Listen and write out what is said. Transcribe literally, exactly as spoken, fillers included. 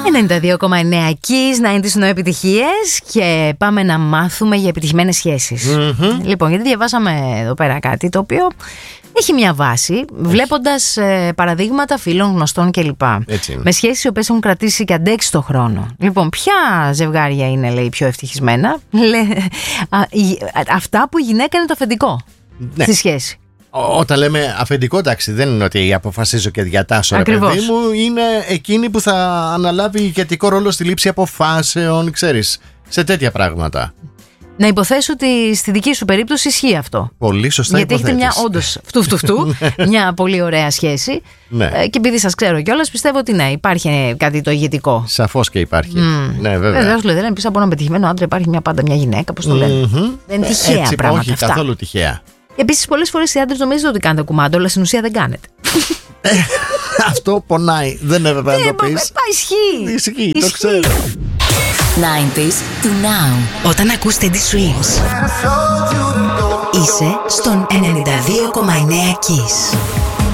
ενενήντα δύο κόμμα εννέα Kiss, ενενήντα εννέα επιτυχίες και πάμε να μάθουμε για επιτυχημένες σχέσεις. Mm-hmm. Λοιπόν, γιατί διαβάσαμε εδώ πέρα κάτι το οποίο έχει μια βάση, βλέποντας ε, παραδείγματα φίλων, γνωστών κλπ. Με σχέσεις οι οποίες έχουν κρατήσει και αντέξει το χρόνο. Λοιπόν, ποια ζευγάρια είναι, λέει, πιο ευτυχισμένα? Λέ, α, η, α, αυτά που η γυναίκα είναι το αφεντικό, ναι, στη σχέση. Όταν λέμε αφεντικό, εντάξει, δεν είναι ότι αποφασίζω και διατάσσω, ρε παιδί μου. Είναι εκείνη που θα αναλάβει ηγετικό ρόλο στη λήψη αποφάσεων, ξέρεις, σε τέτοια πράγματα. Να υποθέσω ότι στη δική σου περίπτωση ισχύει αυτό. Πολύ σωστά. Γιατί υποθέτεις. έχετε μια όντως φτου φτου φτου, μια πολύ ωραία σχέση. Ναι. Και επειδή σας ξέρω κιόλας, πιστεύω ότι ναι, υπάρχει κάτι το ηγετικό. Σαφώς και υπάρχει. Mm. Ναι, βέβαια. Βέβαια, σου λέει, δεν είναι πίσω από έναν πετυχημένο άντρα, υπάρχει μια πάντα μια γυναίκα, πώς το λένε. Mm-hmm. Δεν είναι τυχαία Έτσι, πράγματα όχι, αυτά. καθόλου τυχαία. Επίσης, πολλές φορές οι άντρες νομίζετε ότι κάνετε κουμάντο, αλλά στην ουσία δεν κάνετε. Αυτό πονάει. Δεν έπρεπε να το πεις. Μα ισχύει. Ισχύει, το ξέρω. ενενήντα to now. Όταν ακούς Teddy Swims, είσαι στον ενενήντα δύο κόμμα εννέα Kiss.